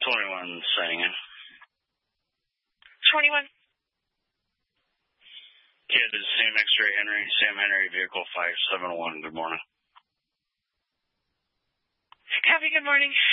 21 saying it. 21. Kid is Sam X-Ray Henry, Sam Henry, vehicle 571. Good morning. Copy, good morning.